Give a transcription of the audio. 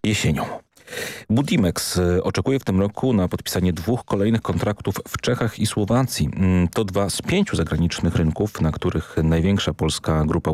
jesienią. Budimex oczekuje w tym roku na podpisanie 2 kolejnych kontraktów w Czechach i Słowacji. To 2 z 5 zagranicznych rynków, na których największa polska grupa